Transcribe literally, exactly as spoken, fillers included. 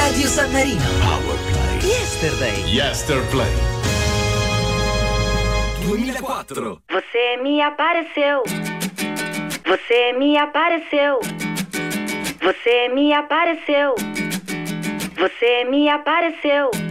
Rádio San Marino. Powerplay. Yesterday. Yesterplay. duemilaquattro. Você me apareceu. Você me apareceu. Você me apareceu. Você me apareceu.